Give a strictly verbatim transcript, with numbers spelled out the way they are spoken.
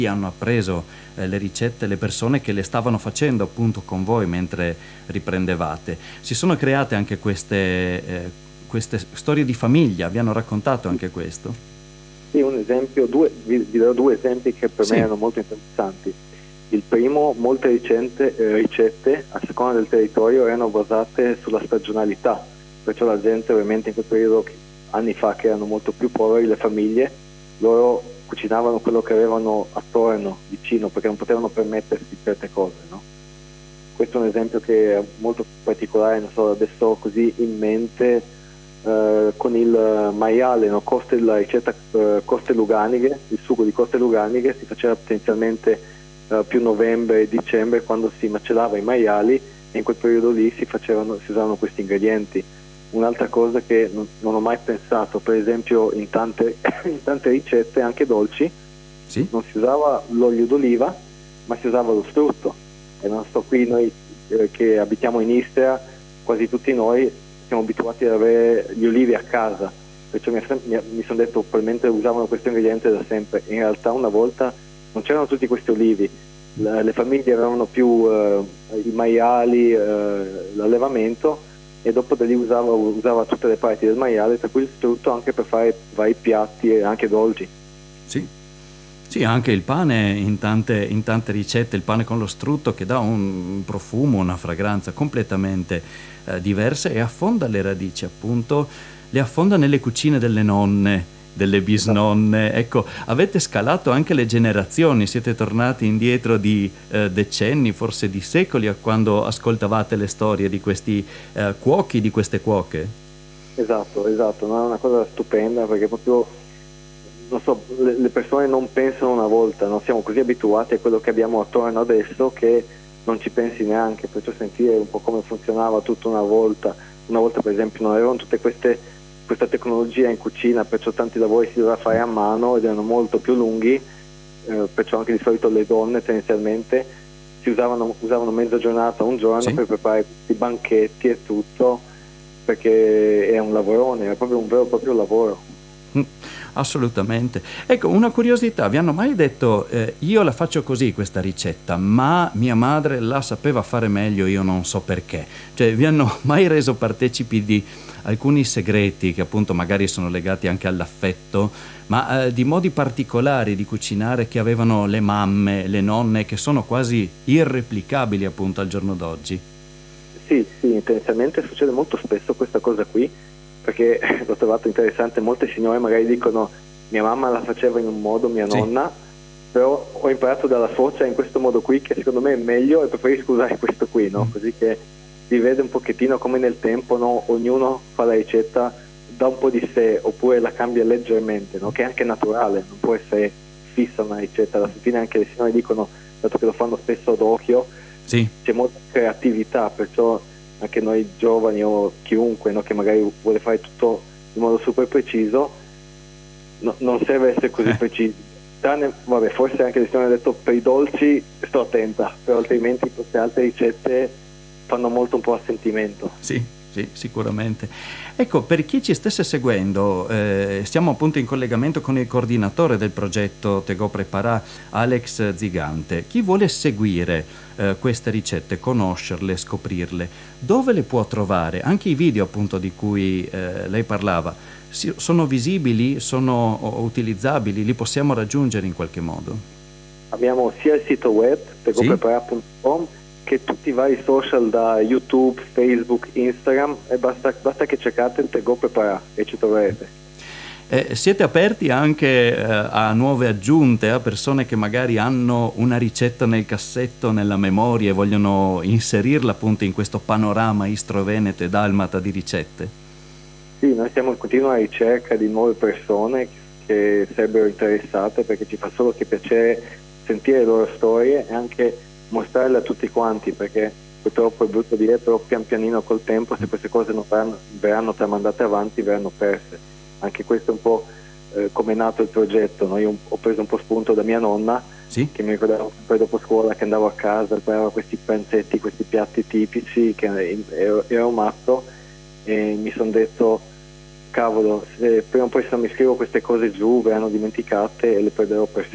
hanno appreso eh, le ricette, le persone che le stavano facendo appunto con voi mentre riprendevate. Si sono create anche queste, eh, queste storie di famiglia, vi hanno raccontato anche questo? Sì, un esempio, due, vi, vi darò due esempi che per Sì. me erano molto interessanti. Il primo, molte ricette, eh, ricette a seconda del territorio erano basate sulla stagionalità, perciò la gente ovviamente in quel periodo, anni fa, che erano molto più poveri, le famiglie, loro cucinavano quello che avevano attorno, vicino, perché non potevano permettersi certe cose, no? Questo è un esempio che è molto particolare, non so, adesso ho così in mente, eh, con il maiale, no? Coste, la ricetta eh, coste luganighe, il sugo di coste luganighe si faceva potenzialmente eh, più novembre e dicembre, quando si macellava i maiali, e in quel periodo lì si, facevano, si usavano questi ingredienti. Un'altra cosa che non, non ho mai pensato, per esempio in tante, in tante ricette, anche dolci, Sì? non si usava l'olio d'oliva, ma si usava lo strutto. E non sto qui, noi eh, che abitiamo in Istria, quasi tutti noi siamo abituati ad avere gli olivi a casa, perciò mi, mi, mi sono detto probabilmente usavano questo ingrediente da sempre. In realtà una volta non c'erano tutti questi olivi, le, le famiglie avevano più eh, i maiali, eh, l'allevamento, e dopo da lì usava, usava tutte le parti del maiale, tra cui il strutto, anche per fare vari piatti e anche dolci. Sì. Sì, anche il pane in tante, in tante ricette, il pane con lo strutto che dà un profumo, una fragranza completamente eh, diversa e affonda le radici, appunto, le affonda nelle cucine delle nonne, delle bisnonne. Ecco, avete scalato anche le generazioni, siete tornati indietro di eh, decenni, forse di secoli, a quando ascoltavate le storie di questi eh, cuochi, di queste cuoche. Esatto, esatto, no? È una cosa stupenda, perché proprio, non so, le, le persone non pensano una volta, non siamo così abituati a quello che abbiamo attorno adesso che non ci pensi neanche, perciò sentire un po' come funzionava tutto una volta. Una volta per esempio non avevano tutte queste questa tecnologia in cucina, perciò tanti lavori si doveva fare a mano ed erano molto più lunghi, eh, perciò anche di solito le donne tendenzialmente si usavano, usavano mezza giornata, un giorno, sì, per preparare questi banchetti e tutto, perché è un lavorone, è proprio un vero e proprio lavoro. Mm, assolutamente. Ecco, una curiosità, vi hanno mai detto eh, io la faccio così questa ricetta, ma mia madre la sapeva fare meglio, io non so perché? Cioè, vi hanno mai reso partecipi di alcuni segreti che appunto magari sono legati anche all'affetto, ma eh, di modi particolari di cucinare che avevano le mamme, le nonne, che sono quasi irreplicabili appunto al giorno d'oggi? Sì, sì, intenzialmente succede molto spesso questa cosa qui, perché l'ho trovato interessante. Molte signore magari dicono mia mamma la faceva in un modo, mia nonna, sì, però ho imparato dalla socia in questo modo qui, che secondo me è meglio, e preferisco usare questo qui, no? Mm. Così che si vede un pochettino come nel tempo, no? Ognuno fa la ricetta, dà un po' di sé, oppure la cambia leggermente, no? Che è anche naturale, non può essere fissa una ricetta. Alla fine anche le signore dicono, dato che lo fanno spesso ad occhio, sì, c'è molta creatività, perciò anche noi giovani o chiunque, no, che magari vuole fare tutto in modo super preciso, no, non serve essere così precisi. Tranne, vabbè, forse anche le signore hanno detto per i dolci sto attenta, però altrimenti queste altre ricette fanno molto un po' a sentimento. Sì, sì, sicuramente. Ecco, per chi ci stesse seguendo, eh, stiamo appunto in collegamento con il coordinatore del progetto Te Go Preparà, Alex Zigante. Chi vuole seguire eh, queste ricette, conoscerle, scoprirle, dove le può trovare? Anche i video appunto di cui eh, lei parlava, si, sono visibili, sono utilizzabili, li possiamo raggiungere in qualche modo? Abbiamo sia il sito web te go preparà punto com, sì, che tutti i vari social, da YouTube, Facebook, Instagram, e basta, basta che cercate Te Go Preparà e ci troverete. Eh, siete aperti anche eh, a nuove aggiunte, a persone che magari hanno una ricetta nel cassetto, nella memoria, e vogliono inserirla appunto in questo panorama istro-veneto e dalmata di ricette? Sì, noi siamo in continua ricerca di nuove persone che sarebbero interessate, perché ci fa solo che piacere sentire le loro storie e anche mostrarle a tutti quanti, perché purtroppo è brutto dire, però pian pianino col tempo, se queste cose non verranno, verranno tramandate avanti, verranno perse. Anche questo è un po' eh, come è nato il progetto, no? Io ho preso un po' spunto da mia nonna, sì, che mi ricordava poi dopo scuola che andavo a casa, preparava questi pranzetti, questi piatti tipici, che ero, ero matto, e mi sono detto cavolo, se prima o poi se non mi scrivo queste cose giù verranno dimenticate e le perderò per sempre.